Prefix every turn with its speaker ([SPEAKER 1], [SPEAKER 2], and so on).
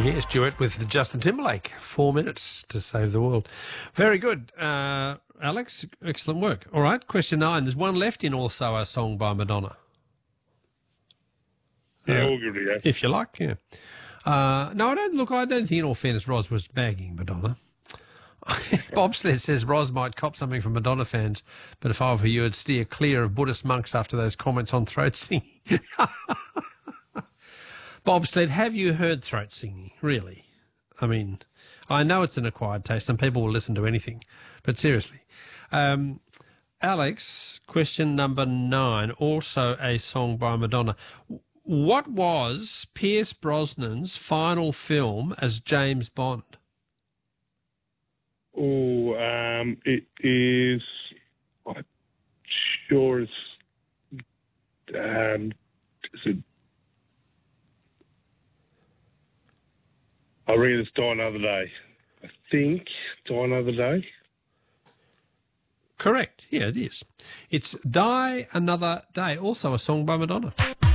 [SPEAKER 1] Yes, duet with Justin Timberlake. 4 minutes to save the world. Very good, Alex. Excellent work. All right, question 9. There's one left in also a song by Madonna.
[SPEAKER 2] Yeah, we'll give it a go.
[SPEAKER 1] If you like, yeah. No, I don't think in all fairness Ros was bagging Madonna. Bobsled says Ros might cop something from Madonna fans, but if I were you, I'd steer clear of Buddhist monks after those comments on throat singing. Bobsled, have you heard throat singing, really? I mean, I know it's an acquired taste and people will listen to anything, but seriously. Alex, question number 9, also a song by Madonna. What was Pierce Brosnan's final film as James Bond?
[SPEAKER 2] Oh, it is. I'm sure it's. Is it? I read it's Die Another Day. I think Die Another Day.
[SPEAKER 1] Correct. Yeah, it is. It's Die Another Day, also a song by Madonna.